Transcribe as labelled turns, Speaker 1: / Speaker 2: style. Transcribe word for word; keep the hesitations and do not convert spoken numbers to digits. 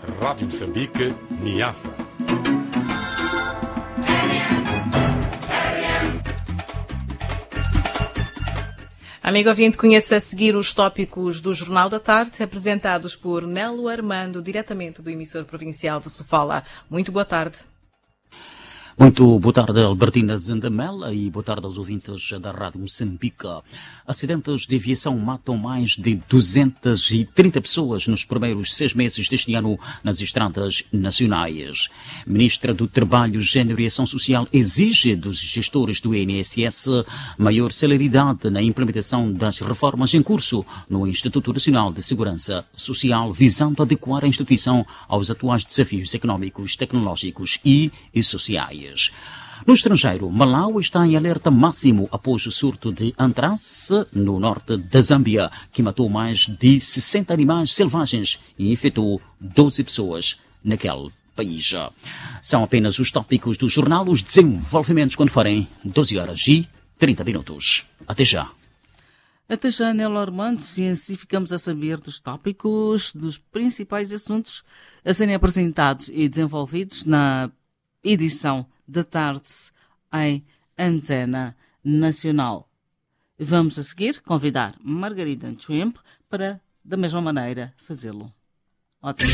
Speaker 1: Rádio Moçambique, Niassa.
Speaker 2: Amigo ouvinte, conheça a seguir os tópicos do Jornal da Tarde, apresentados por Nelo Armando, diretamente do emissor provincial de Sofala. Muito boa tarde.
Speaker 3: Muito boa tarde, Albertina Zandamela, e boa tarde aos ouvintes da Rádio Moçambique. Acidentes de aviação matam mais de duzentas e trinta pessoas nos primeiros seis meses deste ano nas estradas nacionais. Ministra do Trabalho, Gênero e Ação Social exige dos gestores do I N S S maior celeridade na implementação das reformas em curso no Instituto Nacional de Segurança Social, visando adequar a instituição aos atuais desafios económicos, tecnológicos e, e sociais. No estrangeiro, Malawi está em alerta máximo após o surto de antrax no norte da Zâmbia, que matou mais de sessenta animais selvagens e infectou doze pessoas naquele país. São apenas os tópicos do jornal, os desenvolvimentos quando forem doze horas e trinta minutos. Até já.
Speaker 4: Até já, Nelo Armando, e assim ficamos a saber dos tópicos, dos principais assuntos a serem apresentados e desenvolvidos na edição da tarde em Antena Nacional. Vamos a seguir convidar Margarida Chuempo para, da mesma maneira, fazê-lo. Ótimo.